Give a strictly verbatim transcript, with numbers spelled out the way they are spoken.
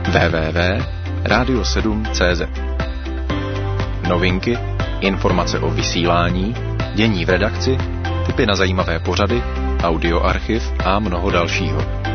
w w w tečka radio sedm tečka c z. Novinky, informace o vysílání, dění v redakci, tipy na zajímavé pořady, audioarchiv a mnoho dalšího.